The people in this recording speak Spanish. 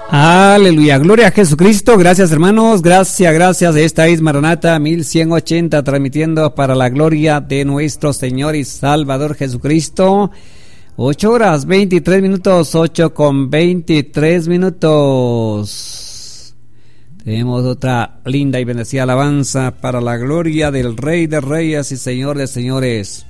Aleluya, gloria a Jesucristo. Gracias, hermanos, gracias. Esta es Maranata 1180, transmitiendo para la gloria de nuestro Señor y Salvador Jesucristo. 8:23, 8:23. Tenemos otra linda y bendecida alabanza para la gloria del Rey de Reyes y Señor de Señores.